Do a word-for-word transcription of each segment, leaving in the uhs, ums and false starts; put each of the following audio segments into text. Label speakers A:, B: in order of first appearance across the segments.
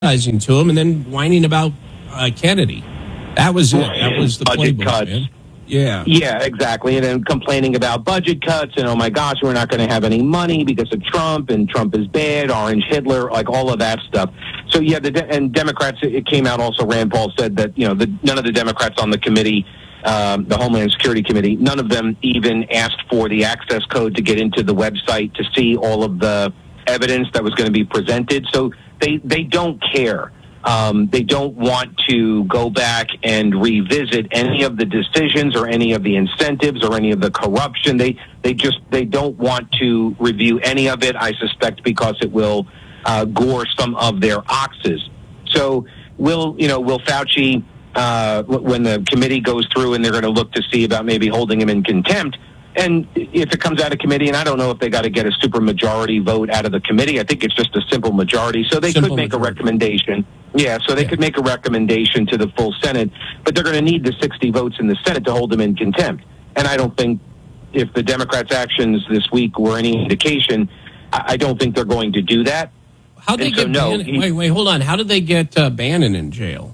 A: apologizing to him and then whining about uh, Kennedy. That was it. That was the
B: budget
A: playbook,
B: cuts.
A: man. Yeah.
B: Yeah, exactly. And then complaining about budget cuts and, oh, my gosh, we're not going to have any money because of Trump, and Trump is bad, Orange Hitler, like all of that stuff. So, yeah, the de- and Democrats, it came out also, Rand Paul said that, you know, the, none of the Democrats on the committee, um, the Homeland Security Committee, none of them even asked for the access code to get into the website to see all of the evidence that was going to be presented. So they, they don't care. Um, they don't want to go back and revisit any of the decisions or any of the incentives or any of the corruption. They they just they don't want to review any of it, I suspect, because it will uh, gore some of their oxes. So will you know will Fauci, uh, when the committee goes through and they're going to look to see about maybe holding him in contempt? And if it comes out of committee, and I don't know if they got to get a super majority vote out of the committee, I think it's just a simple majority. So they
A: Simple
B: could make
A: majority.
B: a recommendation. Yeah, so they
A: Yeah.
B: could make a recommendation to the full Senate, but they're going to need the sixty votes in the Senate to hold him in contempt. And I don't think, if the Democrats' actions this week were any indication, I I don't think they're going to do that.
A: How did they
B: And so,
A: get
B: no,
A: Bannon?
B: he-
A: Wait, wait, hold on. How did they get uh, Bannon in jail?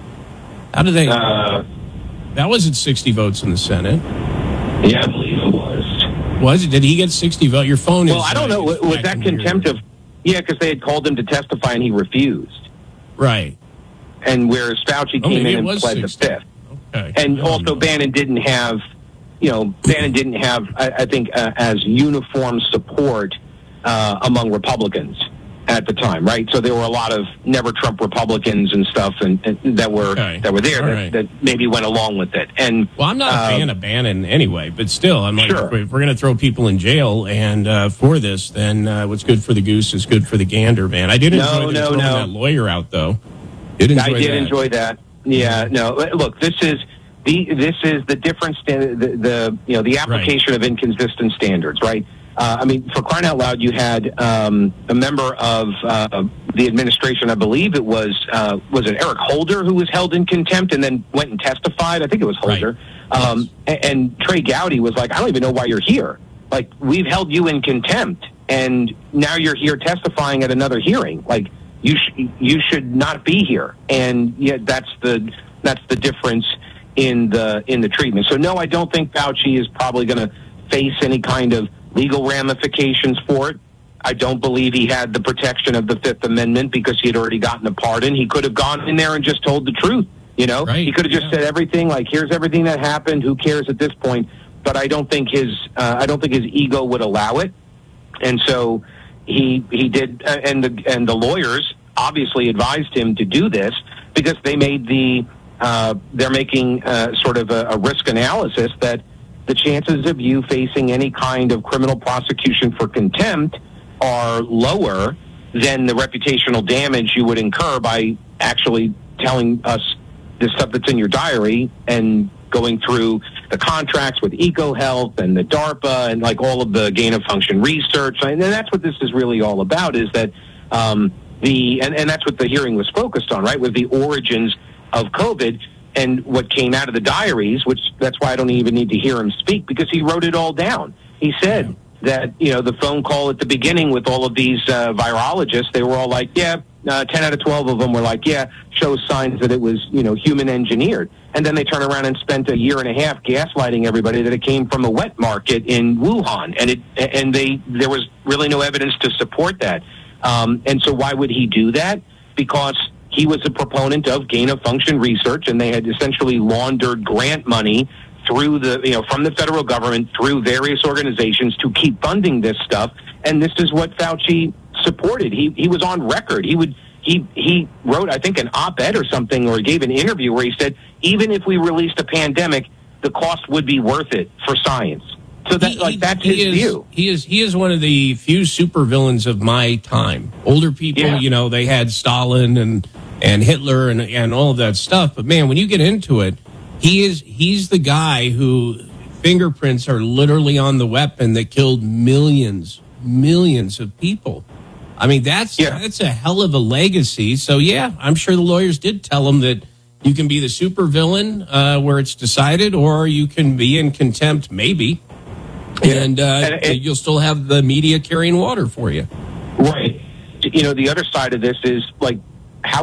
A: How did they?
B: Uh,
A: that wasn't sixty votes in the Senate.
B: yeah, I believe it was.
A: Was it? Did he get sixty votes? Your phone is.
B: Well, I don't
A: uh,
B: know.
A: is
B: Was that
A: tracking your-
B: contempt of? Yeah, because they had called him to testify and he refused.
A: Right.
B: And whereas Fauci
A: Oh,
B: came
A: maybe
B: in
A: it
B: and
A: was
B: pled the
A: sixty.
B: fifth.
A: Okay.
B: And
A: I don't
B: also
A: know.
B: Bannon didn't have, you know, Bannon didn't have, I, I think, uh, as uniform support uh, among Republicans at the time, right? So there were a lot of never Trump Republicans and stuff, and, and that were
A: Okay.
B: that were there
A: All
B: that,
A: right.
B: that maybe went along with it. And
A: Well, I'm not a
B: uh,
A: fan of Bannon anyway, but still, I'm like,
B: Sure.
A: if we're going to throw people in jail and uh, for this, then uh, what's good for the goose is good for the gander, man. I did
B: No,
A: enjoy them
B: no,
A: throwing
B: no.
A: that lawyer out, though. Did enjoy
B: I did
A: that.
B: enjoy that. Yeah, no. Look, this is the this is the difference. The, the you know the application of inconsistent standards, right? Uh, I mean, for crying out loud, you had um, a member of uh, the administration, I believe it was uh, was it Eric Holder, who was held in contempt and then went and testified. I think it was Holder.
A: Right.
B: Um, and, and Trey Gowdy was like, I don't even know why you're here. Like, we've held you in contempt, and now you're here testifying at another hearing. Like, you sh- you should not be here. And yet, that's the that's the difference in the in the treatment. So no, I don't think Fauci is probably going to face any kind of legal ramifications for it. I don't believe he had the protection of the Fifth Amendment because he had already gotten a pardon. He could have gone in there and just told the truth. You know,
A: Right,
B: he could have just
A: yeah.
B: said everything, like, here's everything that happened. Who cares at this point? But I don't think his uh, I don't think his ego would allow it. And so he he did, uh, and the and the lawyers obviously advised him to do this because they made the uh, they're making uh, sort of a, a risk analysis that the chances of you facing any kind of criminal prosecution for contempt are lower than the reputational damage you would incur by actually telling us the stuff that's in your diary and going through the contracts with EcoHealth and the DARPA and like all of the gain of function research. And that's what this is really all about, is that um, the, and, and that's what the hearing was focused on, right, was the origins of COVID and what came out of the diaries, which that's why I don't even need to hear him speak, because he wrote it all down. He said that, you know, the phone call at the beginning with all of these uh, virologists, they were all like, yeah, uh, ten out of twelve of them were like, yeah, shows signs that it was, you know, human engineered. And then they turn around and spent a year and a half gaslighting everybody that it came from a wet market in Wuhan. And it, and they, there was really no evidence to support that. Um, and so why would he do that? Because he was a proponent of gain of function research, and they had essentially laundered grant money through the, you know, from the federal government through various organizations to keep funding this stuff. And this is what Fauci supported. He he was on record. He would he he wrote, I think, an op-ed or something, or gave an interview where he said, even if we released a pandemic, the cost would be worth it for science. So that,
A: He-
B: like,
A: he-
B: that's
A: he
B: his
A: is,
B: view.
A: He is he is one of the few supervillains of my time. Older people,
B: Yeah.
A: you know, they had Stalin and and Hitler and and all of that stuff. But man, when you get into it, he is he's the guy who fingerprints are literally on the weapon that killed millions, millions of people. I mean, that's
B: Yeah.
A: that's a hell of a legacy. So yeah, I'm sure the lawyers did tell him that you can be the supervillain uh, where it's decided, or you can be in contempt, maybe.
B: Yeah.
A: And, uh,
B: And it-
A: you'll still have the media carrying water for you.
B: Right. You know, the other side of this is, like,